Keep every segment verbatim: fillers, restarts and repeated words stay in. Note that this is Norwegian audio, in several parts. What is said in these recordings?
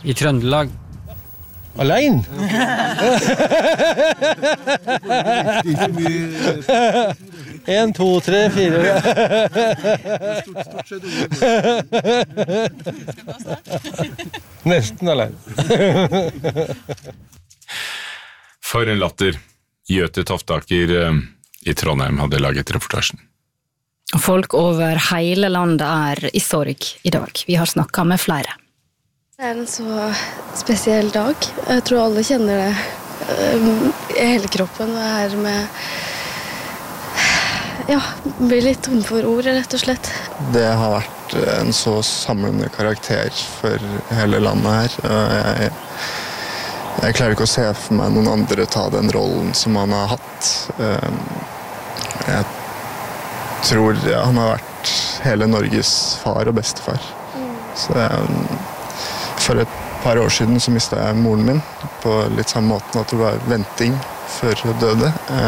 I Trøndelag. Alene? En, to, tre, fire. Nesten alene. For en latter. Gjøte Toftaker i Trondheim hadde laget reportasjen. Folk over hele landet er i sorg i dag. Vi har snakket med flere. Det er en så spesiell dag. Jeg tror alle kjenner det i hele kroppen. Det her med... Ja, blir litt tom for ord, rett og slett. Det har vært en så samlende karakter for hele landet her. Jeg, jeg klarer ikke å se for meg noen andre ta den rollen som han har hatt. Jeg tror ja, han har vært hele Norges far og bestefar. Så jeg, for et par år siden så mistet jeg moren min på litt samme måten at det var venting før hun døde.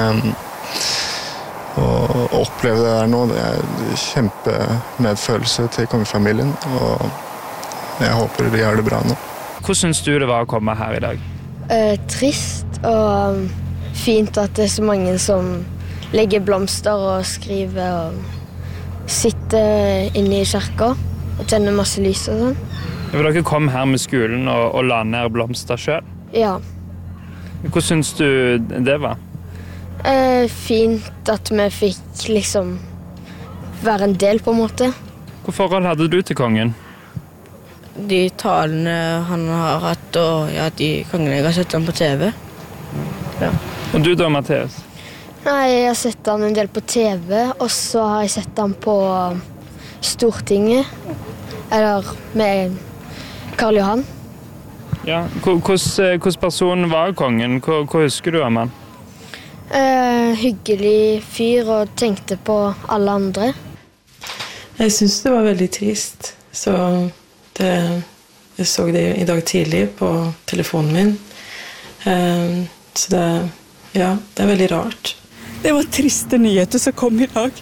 Og å oppleve det der nå, det er kjempemedfølelse til kongefamilien, og jeg håper de har det bra nå. Hvordan synes du det var å komme her i dag? Eh, trist og fint at det er så mange som legger blomster og skriver og sitter inne i kirka og tenner masse lys og sånn. Vil dere komme her med skolen og, og la ned blomster selv? Ja. Hvordan synes du det var? Eh, fint at vi fikk liksom være en del på en måte. Hva forhold hadde du til kongen? De talene han har hatt, og ja, de kongene jeg har sett ham på T V. Ja. Og du da, Mathias? Nei, jeg har sett han en del på T V, og så har jeg sett han på Stortinget, eller med Karl Johan. Ja, hvordan person var kongen? Hva, hva husker du om han? Eh, hyggelig fyr og tenkte på alle andre. Jeg synes det var veldig trist, så det, jeg så det i dag tidlig på telefonen min. Eh, så det, ja, det er veldig rart. Det var triste nyheter som kom i dag.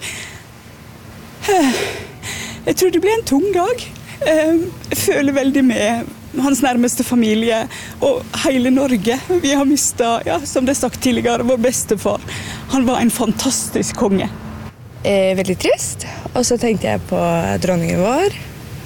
Jeg tror det ble en tung dag. Jeg føler veldig med hans nærmeste familie og hele Norge. Vi har mistet, ja, som det er sagt tidligere, vår bestefar. Han var en fantastisk konge. Eh, veldig trist. Og så tenkte jeg på dronningen vår.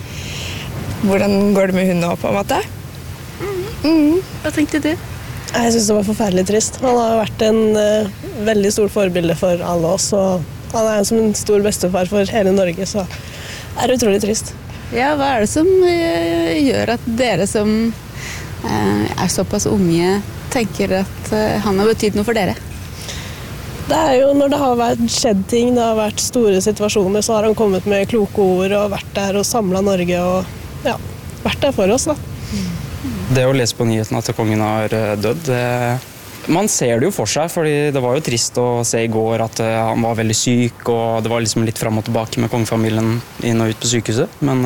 Hvordan går det med hun nå, på en måte? Mm. Hva tenkte du? Jeg synes det var forferdelig trist. Han har vært en uh, veldig stor forbilde for alle oss, og han er som en stor bestefar for hele Norge, så det er utrolig trist. Ja, hva er det som uh, gjør at dere som uh, er såpass unge tenker at uh, han har betydd noe for dere? Det er jo når det har vært skjedd ting, det har vært store situasjoner, så har han kommet med kloke ord og vært der og samlet Norge og ja, vært der for oss da. Det å lese på nyheten at kongen har dødd, det, man ser det jo for seg, fordi det var jo trist å se i går at han var veldig syk, og det var liksom litt frem og tilbake med kongefamilien inn og ut på sykehuset. Men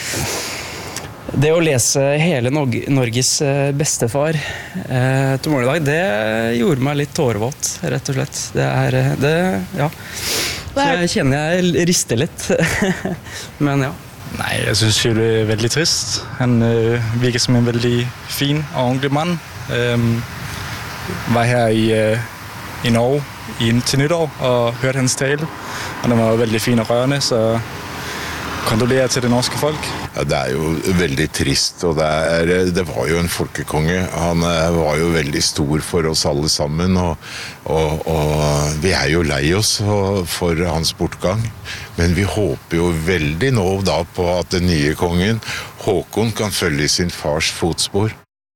det å lese hele Norges bestefar eh, til morgen i dag, det gjorde meg litt tårevåt, rett og slett. Det er, det, ja. Så jeg kjenner jeg rister litt, men ja. Nej, jeg synes jo det er veldig trist. Han øh, virker som en veldig fin og ordentlig mand. Øhm, var her i, øh, i Norge i, til nytår og hørte hans tale. Og den var veldig fin og rørende, så kondolerer til det norske folk. Ja, det er jo veldig trist, og det, er, det var jo en folkekonge. Han var jo veldig stor for oss alle sammen, og, og, og vi er jo lei oss for hans bortgang. Men vi håper jo veldig nå da på at den nye kongen, Håkon, kan følge sin fars fotspor.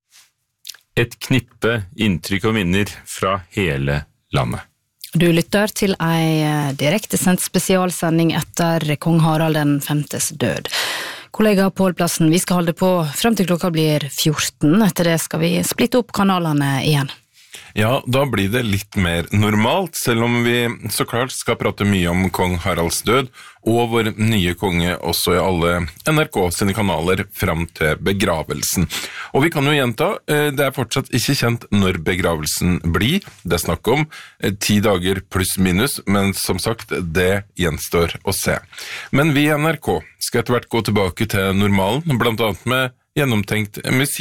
Et knippe inntrykk og minner fra hele landet. Du lytter til ei direktesendt spesialsending etter kong Harald den femtes død. Kollega Pål Plassen, vi skal holde på frem til klokka blir fjorten. Etter det skal vi splitte opp kanalene igjen. Ja, da blir det litt mer normalt, selv om vi så klart skal prate mye om kong Haralds død og vår nye konge også i alle N R K sine kanaler frem til begravelsen. Og vi kan jo gjenta, det er fortsatt ikke kjent når begravelsen blir. Det er snakk om ti dager pluss minus, men som sagt, det gjenstår å se. Men vi i N R K skal etter hvert gå tilbake til normalen, blant annet med gjennomtenkt musikk.